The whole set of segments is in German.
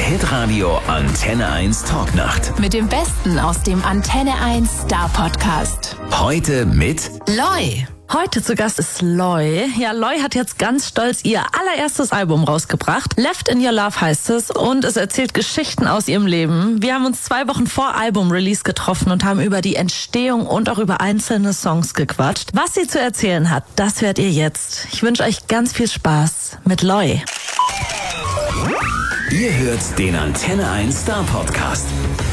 Hitradio Antenne 1 Talknacht. Mit dem Besten aus dem Antenne 1 Star Podcast. Heute mit Loi. Heute zu Gast ist Loi. Ja, Loi hat jetzt ganz stolz ihr allererstes Album rausgebracht. Left in Your Love heißt es und es erzählt Geschichten aus ihrem Leben. Wir haben uns 2 Wochen vor Album-Release getroffen und haben über die Entstehung und auch über einzelne Songs gequatscht. Was sie zu erzählen hat, das hört ihr jetzt. Ich wünsche euch ganz viel Spaß mit Loi. Ihr hört den Antenne 1 Star Podcast.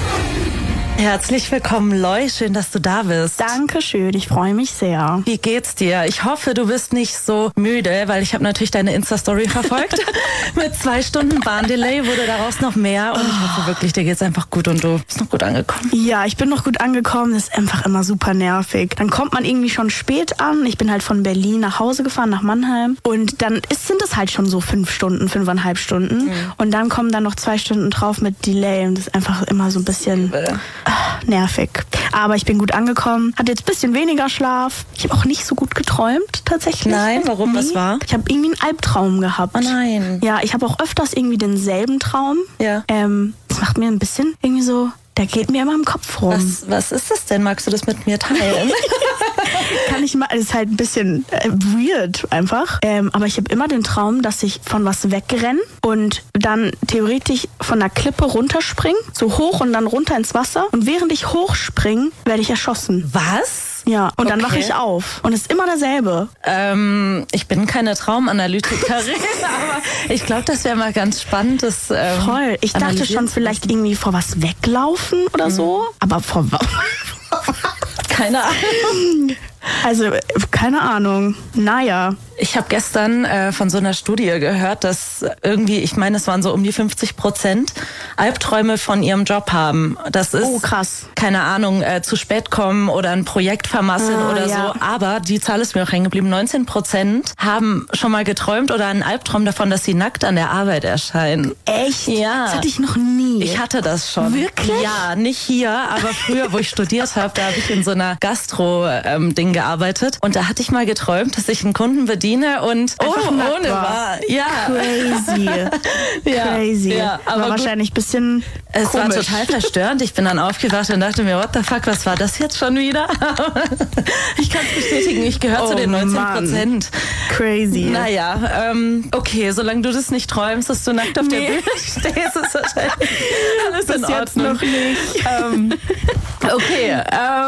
Herzlich willkommen, Loi. Schön, dass du da bist. Dankeschön, ich freue mich sehr. Wie geht's dir? Ich hoffe, du bist nicht so müde, weil ich habe natürlich deine Insta-Story verfolgt. Mit 2 Stunden Bahndelay wurde daraus noch mehr und ich hoffe wirklich, dir geht's einfach gut und du bist noch gut angekommen. Ja, ich bin noch gut angekommen. Das ist einfach immer super nervig. Dann kommt man irgendwie schon spät an. Ich bin halt von Berlin nach Hause gefahren, nach Mannheim. Und dann sind es halt schon so 5 Stunden, 5,5 Stunden. Mhm. Und dann kommen dann noch 2 Stunden drauf mit Delay. Und das ist einfach immer so ein bisschen nervig. Aber ich bin gut angekommen. Hatte jetzt ein bisschen weniger Schlaf. Ich habe auch nicht so gut geträumt, tatsächlich. Nein, warum? Was war? Ich habe irgendwie einen Albtraum gehabt. Oh nein. Ja, ich habe auch öfters irgendwie denselben Traum. Ja. Das macht mir ein bisschen irgendwie so, der geht mir immer im Kopf rum. Was ist das denn? Magst du das mit mir teilen? Kann ich mal, das ist halt ein bisschen weird einfach. Aber ich habe immer den Traum, dass ich von was wegrenne und dann theoretisch von einer Klippe runterspringe, so hoch und dann runter ins Wasser. Und während ich hochspringe, werde ich erschossen. Was? Ja, und dann wache ich auf. Und es ist immer derselbe. Ich bin keine Traumanalytikerin, aber ich glaube, das wäre mal ganz spannend. Voll. Ich dachte schon vielleicht irgendwie vor was weglaufen oder so. Aber vor keine Ahnung. Also, keine Ahnung. Naja. Ich habe gestern von so einer Studie gehört, dass irgendwie, ich meine, es waren so um die 50% Albträume von ihrem Job haben. Das ist, krass. Keine Ahnung, zu spät kommen oder ein Projekt vermasseln oder ja. so. Aber die Zahl ist mir auch hängen geblieben. 19% haben schon mal geträumt oder einen Albtraum davon, dass sie nackt an der Arbeit erscheinen. Echt? Ja. Das hatte ich noch nie. Ich hatte das schon. Wirklich? Ja, nicht hier, aber früher, wo ich studiert habe, da habe ich in so einer Gastro-Ding gearbeitet. Und da hatte ich mal geträumt, dass ich einen Kunden bediene und ohne war. Ja. Crazy. Crazy. Ja, aber war wahrscheinlich ein bisschen es komisch. war total verstörend. Ich bin dann aufgewacht und dachte mir, what the fuck, was war das jetzt schon wieder? Ich kann es bestätigen, ich gehöre zu den 19%. Mann. Crazy. Naja, okay, solange du das nicht träumst, dass du nackt auf der Bühne stehst, ist wahrscheinlich alles in Ordnung. Jetzt noch nicht. Okay,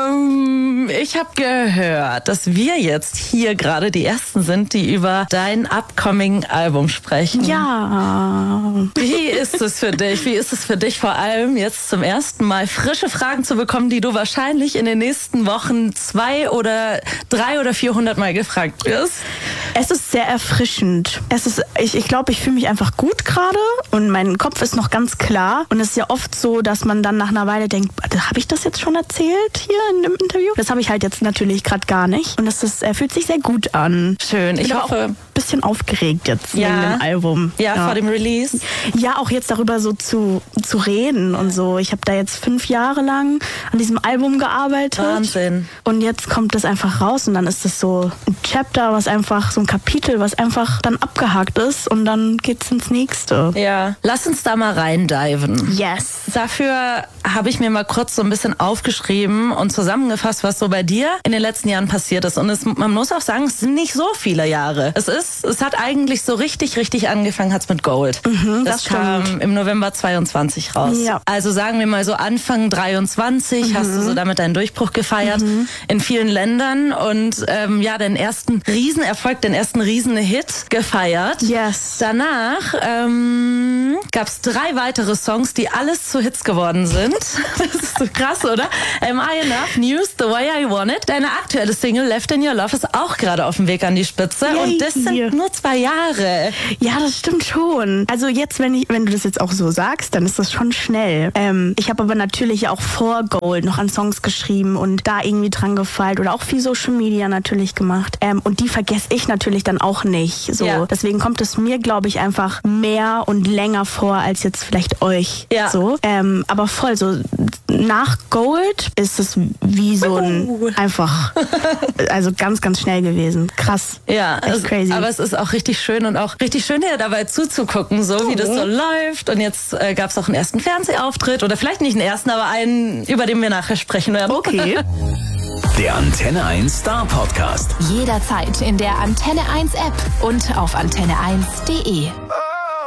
ich habe gehört, dass wir jetzt hier gerade die Ersten sind, die über dein upcoming Album sprechen. Ja. Wie ist es für dich? Wie ist es für dich vor allem jetzt zum ersten Mal frische Fragen zu bekommen, die du wahrscheinlich in den nächsten Wochen 200 oder 300 oder 400 Mal gefragt wirst? Es ist sehr erfrischend. Ich glaube, ich fühle mich einfach gut gerade und mein Kopf ist noch ganz klar. Und es ist ja oft so, dass man dann nach einer Weile denkt, habe ich das jetzt schon erzählt hier in dem Interview? Das habe ich halt jetzt natürlich gerade gar nicht. Und es fühlt sich sehr gut an. Schön. Ich hoffe, ein bisschen aufgeregt jetzt wegen dem Album. Ja, vor dem Release. Ja, auch jetzt darüber so zu reden und so. Ich habe da jetzt 5 Jahre lang an diesem Album gearbeitet. Wahnsinn. Und jetzt kommt das einfach raus und dann ist es so ein Chapter, was einfach, so ein Kapitel, was einfach dann abgehakt ist und dann geht's ins nächste. Ja, lass uns da mal reindiven. Yes. Dafür habe ich mir mal kurz so ein bisschen aufgeschrieben und zusammengefasst, was so bei dir in den letzten Jahren passiert ist. Und man muss auch sagen, es sind nicht so viele Jahre. Es hat eigentlich so richtig angefangen, hat's mit Gold. Das kam im November 22 raus. Ja. Also sagen wir mal so Anfang 23 hast du so damit deinen Durchbruch gefeiert in vielen Ländern und den ersten Riesenerfolg, den ersten Riesenhit gefeiert. Yes. Danach gab's 3 weitere Songs, die alles zu Hits geworden sind. Das ist so krass, oder? Am I Enough, News, The Way I Want It. Deine aktuelle Single Left in Your Love ist auch gerade auf dem Weg an die Spitze. Yay. Und das sind nur 2 Jahre. Ja, das stimmt schon. Also jetzt, wenn du das jetzt auch so sagst, dann ist das schon schnell. Ich habe aber natürlich auch vor Gold noch an Songs geschrieben und da irgendwie dran gefeilt oder auch viel Social Media natürlich gemacht. Und die vergesse ich natürlich dann auch nicht. So. Ja. Deswegen kommt es mir, glaube ich, einfach mehr und länger vor als jetzt vielleicht euch. Ja. So. Aber voll so nach Gold ist es wie so ein einfach, also ganz schnell gewesen. Krass. Ja, echt crazy. Aber aber es ist auch richtig schön und auch richtig schön, dir dabei zuzugucken, so wie das so läuft. Und jetzt gab es auch einen ersten Fernsehauftritt oder vielleicht nicht einen ersten, aber einen, über den wir nachher sprechen werden. Okay. Der Antenne 1 Star Podcast. Jederzeit in der Antenne 1 App und auf antenne1.de.